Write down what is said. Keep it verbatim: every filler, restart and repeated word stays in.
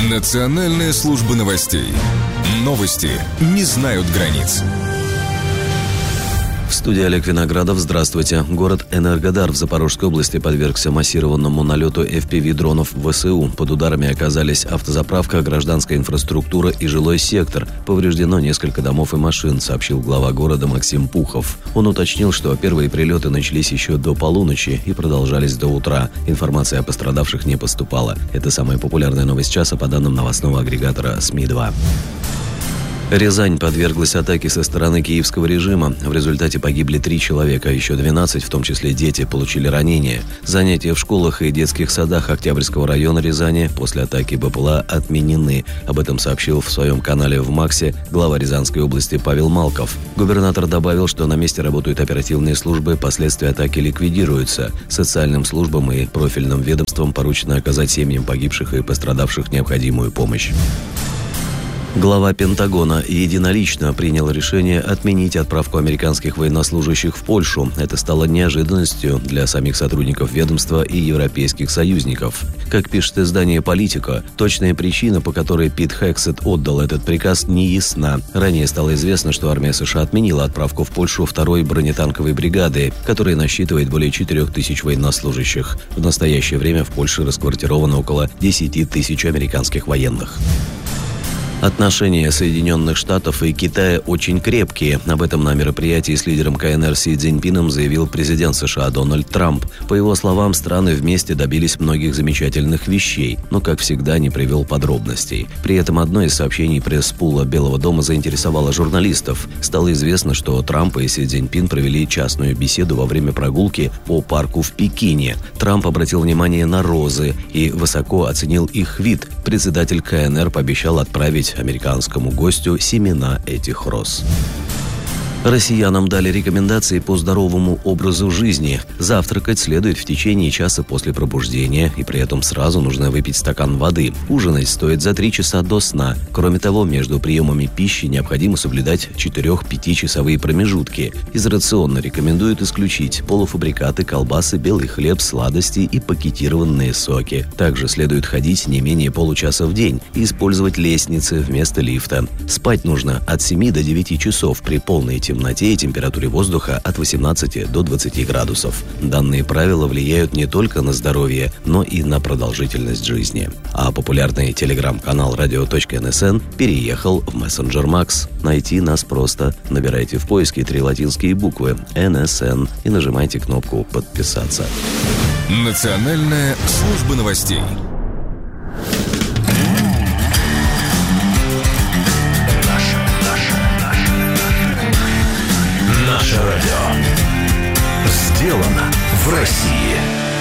Национальная служба новостей. Новости не знают границ. В студии Олег Виноградов. Здравствуйте. Город Энергодар в Запорожской области подвергся массированному налету эф пи ви-дронов ВСУ. Под ударами оказались автозаправка, гражданская инфраструктура и жилой сектор. Повреждено несколько домов и машин, сообщил глава города Максим Пухов. Он уточнил, что первые прилеты начались еще до полуночи и продолжались до утра. Информация о пострадавших не поступала. Это самая популярная новость часа по данным новостного агрегатора СМИ два. Рязань подверглась атаке со стороны киевского режима. В результате погибли три человека, еще двенадцать, в том числе дети, получили ранения. Занятия в школах и детских садах Октябрьского района Рязани после атаки БПЛА отменены. Об этом сообщил в своем канале в МАКСе глава Рязанской области Павел Малков. Губернатор добавил, что на месте работают оперативные службы, последствия атаки ликвидируются. Социальным службам и профильным ведомствам поручено оказать семьям погибших и пострадавших необходимую помощь. Глава Пентагона единолично принял решение отменить отправку американских военнослужащих в Польшу. Это стало неожиданностью для самих сотрудников ведомства и европейских союзников. Как пишет издание «Политика», точная причина, по которой Пит Хексет отдал этот приказ, не ясна. Ранее стало известно, что армия США отменила отправку в Польшу второй бронетанковой бригады, которая насчитывает более четырех тысяч военнослужащих. В настоящее время в Польше расквартировано около десяти тысяч американских военных. Отношения Соединенных Штатов и Китая очень крепкие. Об этом на мероприятии с лидером ка эн эр Си Цзиньпином заявил президент США Дональд Трамп. По его словам, страны вместе добились многих замечательных вещей, но, как всегда, не привел подробностей. При этом одно из сообщений пресс-пула Белого дома заинтересовало журналистов. Стало известно, что Трамп и Си Цзиньпин провели частную беседу во время прогулки по парку в Пекине. Трамп обратил внимание на розы и высоко оценил их вид. Председатель ка эн эр пообещал отправить американскому гостю семена этих роз. Россиянам дали рекомендации по здоровому образу жизни. Завтракать следует в течение часа после пробуждения, и при этом сразу нужно выпить стакан воды. Ужинать стоит за три часа до сна. Кроме того, между приемами пищи необходимо соблюдать четыре-пятичасовые промежутки. Из рациона рекомендуют исключить полуфабрикаты, колбасы, белый хлеб, сладости и пакетированные соки. Также следует ходить не менее получаса в день и использовать лестницы вместо лифта. Спать нужно от семи до девяти часов при полной темноте. темноте и температуре воздуха от восемнадцати до двадцати градусов. Данные правила влияют не только на здоровье, но и на продолжительность жизни. А популярный телеграм-канал радио точка эн эс эн переехал в мессенджер Макс. Найти нас просто набирайте в поиске три латинские буквы эн эс эн и нажимайте кнопку «Подписаться». Национальная служба новостей. Наше радио сделано в России.